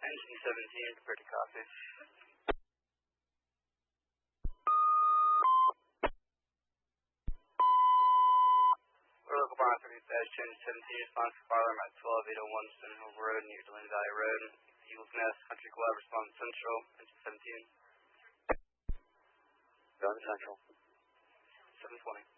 Engine 17, prepare to copy. We're local bar 30 change 17, response to fire alarm at 12801 Stone Hill Road near Delaney Valley Road. Eagles Nest, Country Club, response Central, Engine 17. Gun Central. 720.